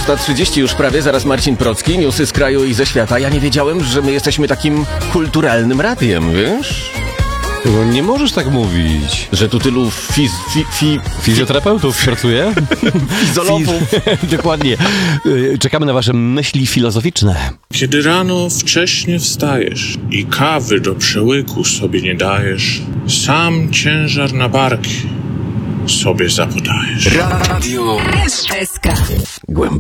6:30 już prawie, zaraz Marcin Procki, newsy z kraju i ze świata. Ja nie wiedziałem, że my jesteśmy takim kulturalnym radiem, wiesz? No, nie możesz tak mówić. Że tu tylu fizjoterapeutów pracuje? Fizologów. Dokładnie. Czekamy na wasze myśli filozoficzne. Kiedy rano wcześnie wstajesz i kawy do przełyku sobie nie dajesz, sam ciężar na barki sobie zapodajesz. Radio SK. Głęboko.